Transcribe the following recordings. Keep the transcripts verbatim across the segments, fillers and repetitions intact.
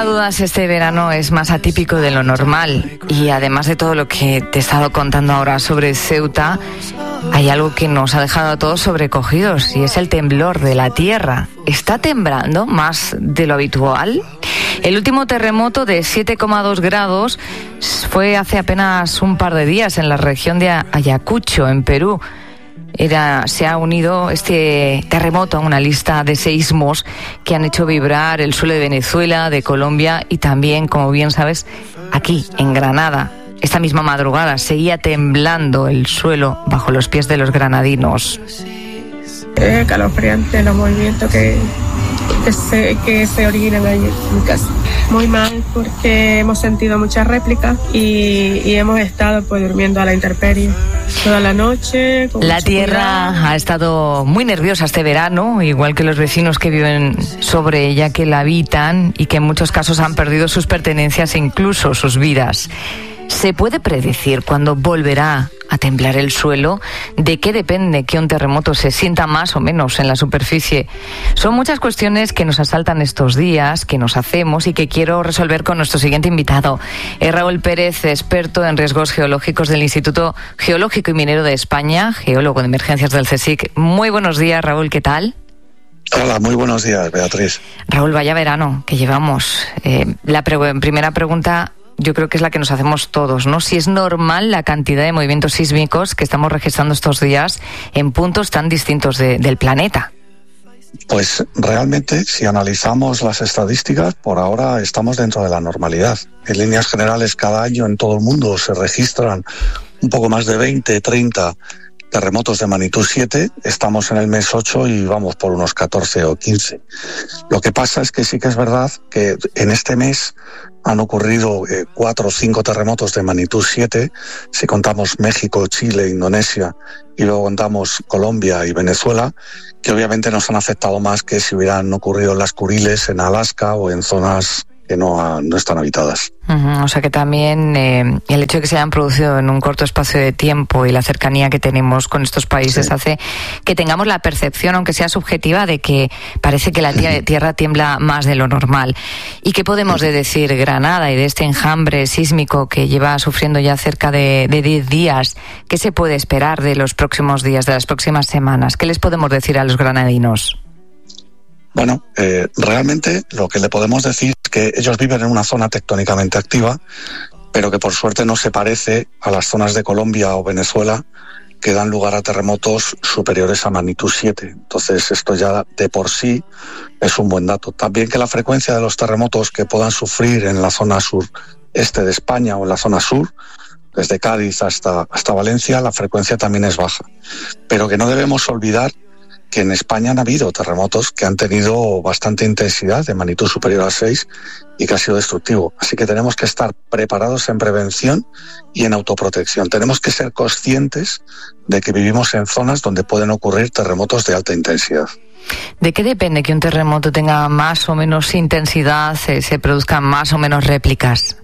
a dudas, este verano es más atípico de lo normal. Y además de todo lo que te he estado contando ahora sobre Ceuta, hay algo que nos ha dejado a todos sobrecogidos, y es el temblor de la tierra. ¿Está temblando más de lo habitual? El último terremoto de siete coma dos grados fue hace apenas un par de días en la región de Ayacucho, en Perú. Era, se ha unido este terremoto a una lista de seísmos que han hecho vibrar el suelo de Venezuela, de Colombia y también, como bien sabes, aquí en Granada. Esta misma madrugada seguía temblando el suelo bajo los pies de los granadinos. Es escalofriante los movimientos que, que, se, que se originan ahí en mi casa. Muy mal, porque hemos sentido muchas réplicas y, y hemos estado pues durmiendo a la intemperie toda la noche. La tierra cuidado. Ha estado muy nerviosa este verano, igual que los vecinos que viven sobre ella, que la habitan y que en muchos casos han perdido sus pertenencias e incluso sus vidas. ¿Se puede predecir cuándo volverá a temblar el suelo? ¿De qué depende que un terremoto se sienta más o menos en la superficie? Son muchas cuestiones que nos asaltan estos días, que nos hacemos y que quiero resolver con nuestro siguiente invitado. Es Raúl Pérez, experto en riesgos geológicos del Instituto Geológico y Minero de España, geólogo de emergencias del CSIC. Muy buenos días, Raúl, ¿qué tal? Hola, muy buenos días, Beatriz. Raúl, vaya verano que llevamos. Eh, la pre- primera pregunta... yo creo que es la que nos hacemos todos, ¿no? Si es normal la cantidad de movimientos sísmicos que estamos registrando estos días en puntos tan distintos de, del planeta. Pues realmente, si analizamos las estadísticas, por ahora estamos dentro de la normalidad. En líneas generales, cada año en todo el mundo se registran un poco más de veinte, treinta terremotos de magnitud siete, estamos en el mes ocho y vamos por unos catorce o quince. Lo que pasa es que sí que es verdad que en este mes han ocurrido eh, cuatro o cinco terremotos de magnitud siete, si contamos México, Chile, Indonesia y luego contamos Colombia y Venezuela, que obviamente nos han afectado más que si hubieran ocurrido en las Kuriles, en Alaska o en zonas que no, no están habitadas. Uh-huh. O sea que también eh, el hecho de que se hayan producido en un corto espacio de tiempo y la cercanía que tenemos con estos países sí. hace que tengamos la percepción, aunque sea subjetiva, de que parece que la uh-huh. tierra tiembla más de lo normal. ¿Y qué podemos de decir Granada y de este enjambre sísmico que lleva sufriendo ya cerca de diez días? ¿Qué se puede esperar de los próximos días, de las próximas semanas? ¿Qué les podemos decir a los granadinos? Bueno, eh, realmente lo que le podemos decir es que ellos viven en una zona tectónicamente activa, pero que por suerte no se parece a las zonas de Colombia o Venezuela que dan lugar a terremotos superiores a magnitud siete. Entonces esto ya de por sí es un buen dato. También que la frecuencia de los terremotos que puedan sufrir en la zona sureste de España o en la zona sur, desde Cádiz hasta, hasta Valencia, la frecuencia también es baja. Pero que no debemos olvidar que en España han habido terremotos que han tenido bastante intensidad, de magnitud superior a seis, y que ha sido destructivo. Así que tenemos que estar preparados en prevención y en autoprotección. Tenemos que ser conscientes de que vivimos en zonas donde pueden ocurrir terremotos de alta intensidad. ¿De qué depende que un terremoto tenga más o menos intensidad, se, se produzcan más o menos réplicas?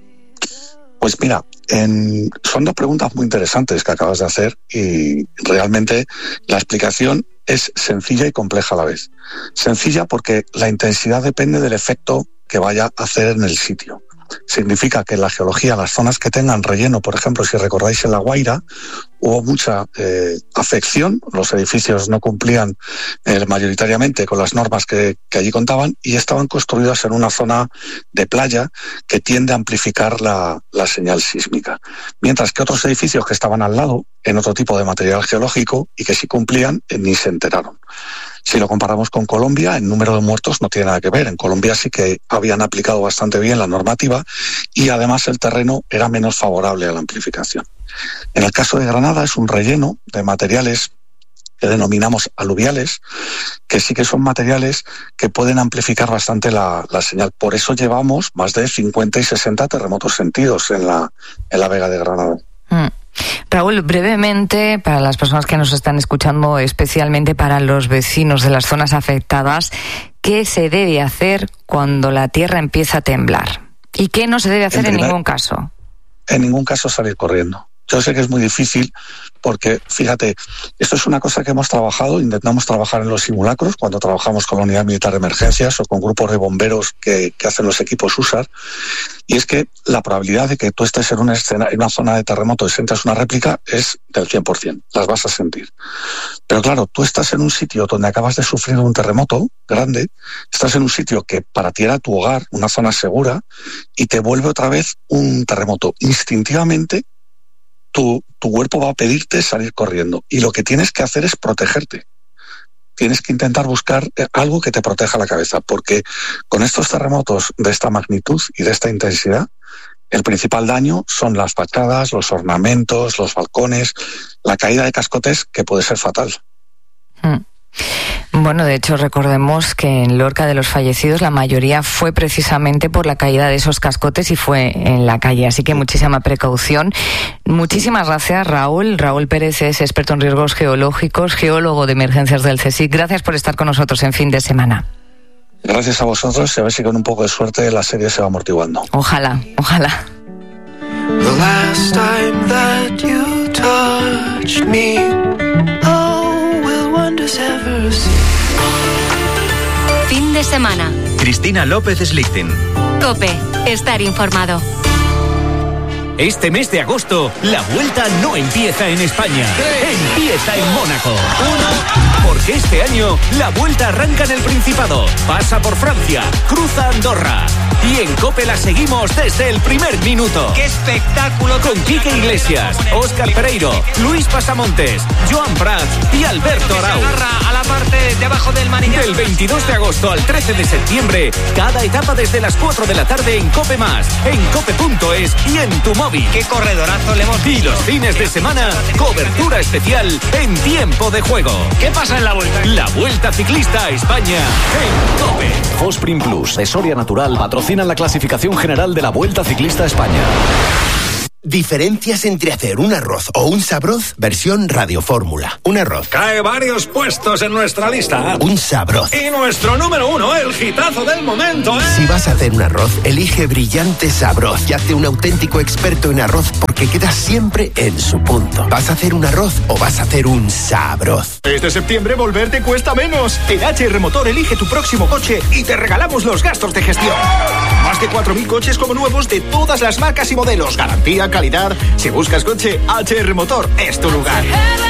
Pues mira, en, son dos preguntas muy interesantes que acabas de hacer y realmente la explicación es sencilla y compleja a la vez. Sencilla porque la intensidad depende del efecto que vaya a hacer en el sitio. Significa que en la geología, las zonas que tengan relleno, por ejemplo, si recordáis en La Guaira, hubo mucha eh, afección, los edificios no cumplían eh, mayoritariamente con las normas que, que allí contaban y estaban construidas en una zona de playa que tiende a amplificar la, la señal sísmica. Mientras que otros edificios que estaban al lado, en otro tipo de material geológico y que sí cumplían, eh, ni se enteraron. Si lo comparamos con Colombia, el número de muertos no tiene nada que ver. En Colombia sí que habían aplicado bastante bien la normativa y además el terreno era menos favorable a la amplificación. En el caso de Granada es un relleno de materiales que denominamos aluviales, que sí que son materiales que pueden amplificar bastante la, la señal. Por eso llevamos más de cincuenta y sesenta terremotos sentidos en la, en la Vega de Granada. Mm. Raúl, brevemente, para las personas que nos están escuchando, especialmente para los vecinos de las zonas afectadas, ¿qué se debe hacer cuando la tierra empieza a temblar? ¿Y qué no se debe hacer en, primer, en ningún caso? En ningún caso salir corriendo. yo sé que es muy difícil porque, fíjate, esto es una cosa que hemos trabajado, intentamos trabajar en los simulacros cuando trabajamos con la Unidad Militar de Emergencias o con grupos de bomberos que, que hacen los equipos U S A R, y es que la probabilidad de que tú estés en una, escena, en una zona de terremoto y sientas una réplica es del cien por ciento, las vas a sentir. Pero claro, tú estás en un sitio donde acabas de sufrir un terremoto grande, estás en un sitio que para ti era tu hogar, una zona segura, y te vuelve otra vez un terremoto. Instintivamente, tu, tu cuerpo va a pedirte salir corriendo, y lo que tienes que hacer es protegerte. Tienes que intentar buscar algo que te proteja la cabeza, porque con estos terremotos de esta magnitud y de esta intensidad, el principal daño son las fachadas, los ornamentos, los balcones, la caída de cascotes, que puede ser fatal. Mm. Bueno, de hecho, recordemos que en Lorca, de los fallecidos, la mayoría fue precisamente por la caída de esos cascotes y fue en la calle, así que muchísima precaución. Muchísimas gracias, Raúl. Raúl Pérez es experto en riesgos geológicos, geólogo de emergencias del CSIC. Gracias por estar con nosotros en Fin de Semana. Gracias a vosotros, y a ver si con un poco de suerte la serie se va amortiguando. Ojalá, ojalá. The last time that you touched me, oh, will wonders ever see. Fin de semana. Cristina López Slichting. COPE. Estar informado. Este mes de agosto, la Vuelta no empieza en España, empieza en Mónaco. Porque este año, la Vuelta arranca en el Principado, pasa por Francia, cruza Andorra. Y en COPE la seguimos desde el primer minuto. ¡Qué espectáculo! Con Quique Iglesias, Óscar Pereiro, Luis Pasamontes, Joan Prats y Alberto Arau. Se agarra a la parte de abajo del manillar. Del veintidós de agosto al trece de septiembre, cada etapa desde las cuatro de la tarde en COPE más, en cope punto es y en tu móvil. ¡Qué corredorazo le hemos visto! Y los fines de semana, cobertura especial en tiempo de juego. ¿Qué pasa en la Vuelta? La Vuelta Ciclista a España en COPE. Fosprin Plus de Soria Natural patrocinan la clasificación general de la Vuelta Ciclista a España. Diferencias entre hacer un arroz o un sabroz, versión radiofórmula. Un arroz. Cae varios puestos en nuestra lista. Un sabroz. Y nuestro número uno, el hitazo del momento, ¿eh? Si vas a hacer un arroz, elige Brillante Sabroz y hazte un auténtico experto en arroz porque quedas siempre en su punto. ¿Vas a hacer un arroz o vas a hacer un sabroz? Este septiembre volverte cuesta menos. En H R Motor elige tu próximo coche y te regalamos los gastos de gestión. Más de cuatro mil coches como nuevos de todas las marcas y modelos. Garantía, calidad. Si buscas coche, H R Motor es tu lugar.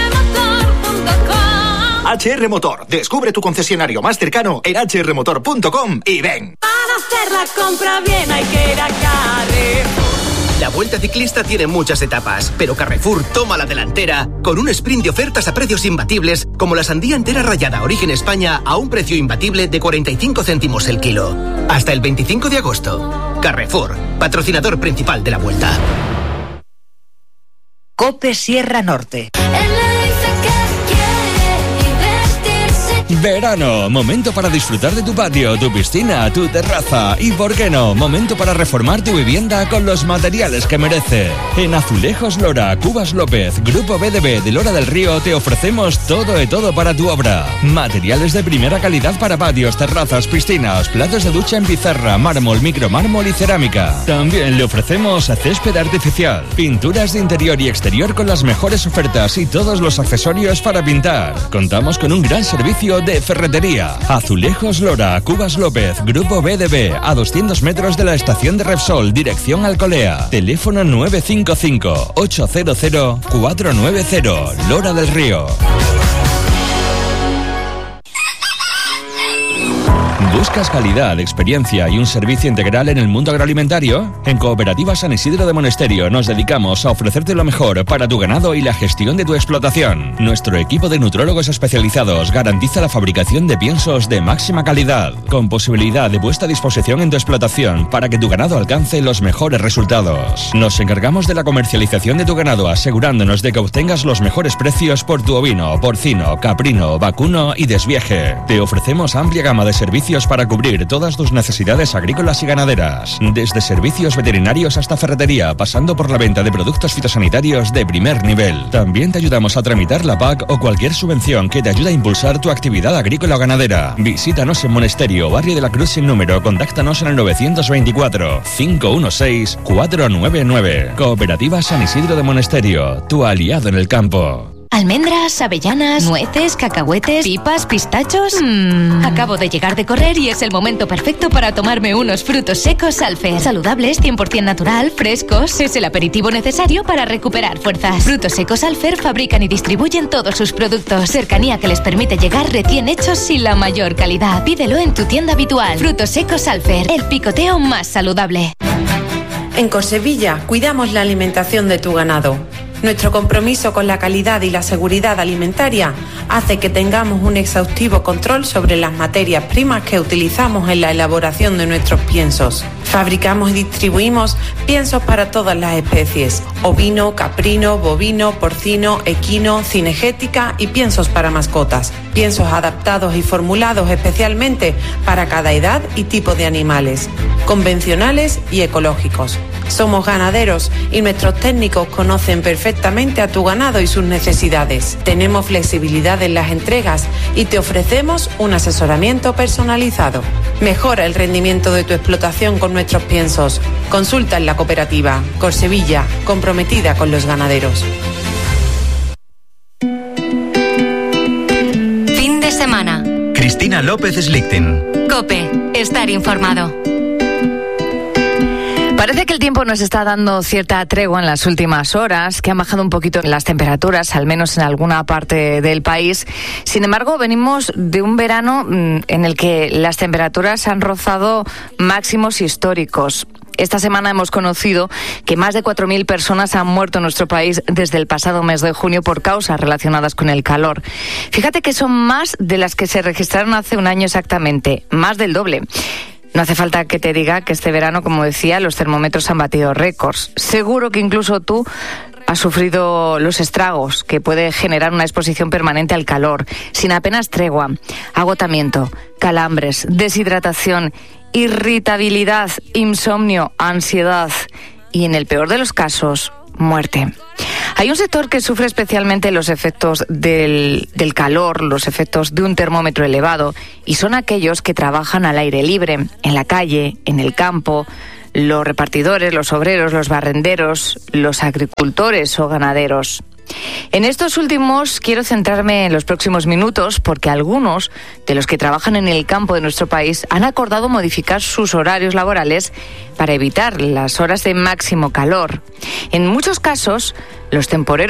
H R Motor. Descubre tu concesionario más cercano en h r motor punto com y ven. Para hacer la compra bien hay que ir a Carrefour. La Vuelta Ciclista tiene muchas etapas, pero Carrefour toma la delantera con un sprint de ofertas a precios imbatibles, como la sandía entera rallada Origen España a un precio imbatible de cuarenta y cinco céntimos el kilo. Hasta el veinticinco de agosto. Carrefour, patrocinador principal de la Vuelta. COPE Sierra Norte. Verano, momento para disfrutar de tu patio, tu piscina, tu terraza y, ¿por qué no?, momento para reformar tu vivienda con los materiales que merece. En Azulejos Lora, Cubas López, Grupo B D B de Lora del Río te ofrecemos todo de todo para tu obra. Materiales de primera calidad para patios, terrazas, piscinas, platos de ducha en pizarra, mármol, micromármol y cerámica. También le ofrecemos césped artificial, pinturas de interior y exterior con las mejores ofertas y todos los accesorios para pintar. Contamos con un gran servicio de ferretería. Azulejos Lora, Cubas López, Grupo B D B, a doscientos metros de la estación de Repsol, dirección Alcolea. Teléfono nueve cinco cinco, ocho cero cero, cuatro nueve cero, Lora del Río. ¿Buscas calidad, experiencia y un servicio integral en el mundo agroalimentario? En Cooperativa San Isidro de Monesterio nos dedicamos a ofrecerte lo mejor para tu ganado y la gestión de tu explotación. Nuestro equipo de nutrólogos especializados garantiza la fabricación de piensos de máxima calidad, con posibilidad de puesta a disposición en tu explotación para que tu ganado alcance los mejores resultados. Nos encargamos de la comercialización de tu ganado, asegurándonos de que obtengas los mejores precios por tu ovino, porcino, caprino, vacuno y desvieje. Te ofrecemos amplia gama de servicios servicios para cubrir todas tus necesidades agrícolas y ganaderas. Desde servicios veterinarios hasta ferretería, pasando por la venta de productos fitosanitarios de primer nivel. También te ayudamos a tramitar la P A C o cualquier subvención que te ayude a impulsar tu actividad agrícola o ganadera. Visítanos en Monesterio, Barrio de la Cruz sin número. Contáctanos en el novecientos veinticuatro, cinco dieciséis, cuatro nueve nueve. Cooperativa San Isidro de Monesterio, tu aliado en el campo. Almendras, avellanas, nueces, cacahuetes, pipas, pistachos. Mm. Acabo de llegar de correr y es el momento perfecto para tomarme unos frutos secos Alfer. Saludables, cien por ciento natural, frescos. Es el aperitivo necesario para recuperar fuerzas. Frutos secos Alfer fabrican y distribuyen todos sus productos. Cercanía que les permite llegar recién hechos y la mayor calidad. Pídelo en tu tienda habitual. Frutos secos Alfer, el picoteo más saludable. En Corsevilla cuidamos la alimentación de tu ganado. Nuestro compromiso con la calidad y la seguridad alimentaria hace que tengamos un exhaustivo control sobre las materias primas que utilizamos en la elaboración de nuestros piensos. Fabricamos y distribuimos piensos para todas las especies: ovino, caprino, bovino, porcino, equino, cinegética y piensos para mascotas. Piensos adaptados y formulados especialmente para cada edad y tipo de animales, convencionales y ecológicos. Somos ganaderos y nuestros técnicos conocen perfectamente a tu ganado y sus necesidades. Tenemos flexibilidad en las entregas y te ofrecemos un asesoramiento personalizado. Mejora el rendimiento de tu explotación con nuestros piensos. Consulta en la cooperativa Corsevilla, comprometida con los ganaderos. Fin de semana. Cristina López Slichting. COPE. Estar informado. Parece que el tiempo nos está dando cierta tregua en las últimas horas, que han bajado un poquito las temperaturas, al menos en alguna parte del país. Sin embargo, venimos de un verano en el que las temperaturas han rozado máximos históricos. Esta semana hemos conocido que más de cuatro mil personas han muerto en nuestro país desde el pasado mes de junio por causas relacionadas con el calor. Fíjate que son más de las que se registraron hace un año exactamente, más del doble. No hace falta que te diga que este verano, como decía, los termómetros han batido récords. Seguro que incluso tú has sufrido los estragos que puede generar una exposición permanente al calor, sin apenas tregua, agotamiento, calambres, deshidratación, irritabilidad, insomnio, ansiedad y, en el peor de los casos, muerte. Hay un sector que sufre especialmente los efectos del, del calor, los efectos de un termómetro elevado, y son aquellos que trabajan al aire libre, en la calle, en el campo, los repartidores, los obreros, los barrenderos, los agricultores o ganaderos. En estos últimos quiero centrarme en los próximos minutos porque algunos de los que trabajan en el campo de nuestro país han acordado modificar sus horarios laborales para evitar las horas de máximo calor. En muchos casos, los temporeros